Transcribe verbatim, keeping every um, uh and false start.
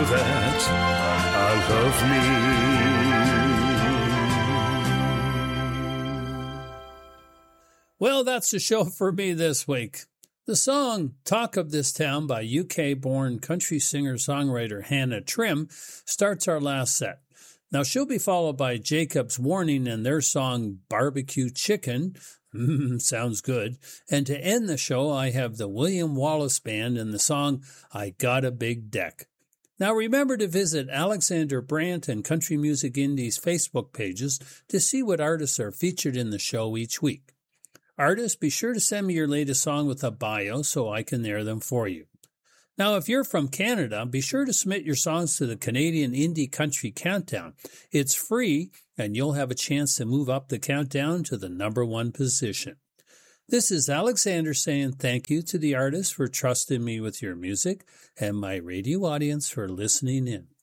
that I love me. Well, that's the show for me this week. The song Talk of This Town by U K-born country singer-songwriter Hannah Trim starts our last set. Now, she'll be followed by Jacob's Warning and their song Barbecue Chicken. Mm, sounds good. And to end the show, I have the William Wallace Band and the song I Got a Big Deck. Now, remember to visit Alexander Brandt and Country Music Indies Facebook pages to see what artists are featured in the show each week. Artists, be sure to send me your latest song with a bio so I can air them for you. Now, if you're from Canada, be sure to submit your songs to the Canadian Indie Country Countdown. It's free, and you'll have a chance to move up the countdown to the number one position. This is Alexander saying thank you to the artists for trusting me with your music and my radio audience for listening in.